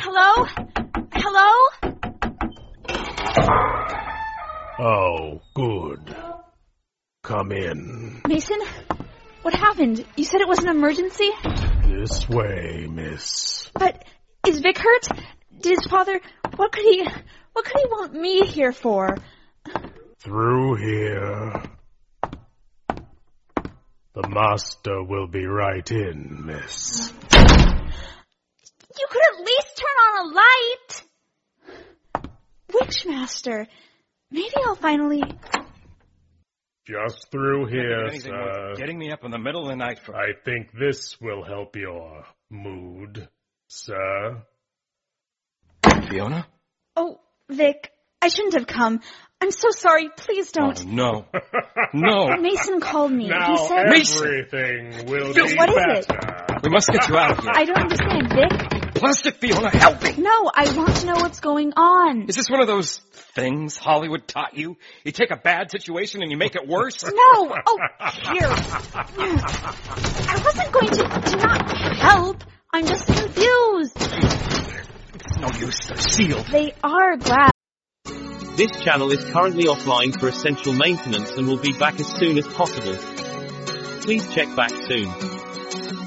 Hello? Hello? Oh, good. Come in. Mason? What happened? You said it was an emergency? This way, miss. But is Vic hurt? Did his father... What could he want me here for? Through here. The master will be right in, miss. You could at least turn on a light! Witchmaster, maybe I'll finally... Just through here, sir. Getting me up in the middle of the night for... I think this will help your mood, sir. Fiona? Oh, Vic, I shouldn't have come. I'm so sorry. Please don't. Oh, no. No. Mason called me. Now He said... everything will be What is better. We must get you out of here. I don't understand, Vic. Plastic Fiona, help me! No, I want to know what's going on. Is this one of those things Hollywood taught you? You take a bad situation and you make it worse? No! Oh, here. I wasn't going to not help. I'm just confused. It's no use. They're sealed. They are glass. This channel is currently offline for essential maintenance and will be back as soon as possible. Please check back soon.